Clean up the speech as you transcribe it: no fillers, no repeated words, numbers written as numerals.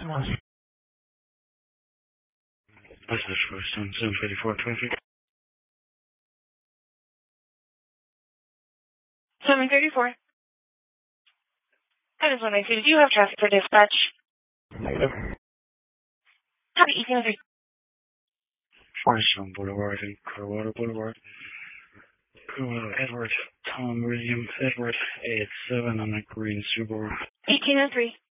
Message for 754 traffic. 734. That is what I see. Do you have traffic for dispatch? Negative. Happy 1803. Firestone Boulevard and Clearwater Boulevard. Clearwater Edward, Tom William Edward, 87 on a green Subaru. 1803.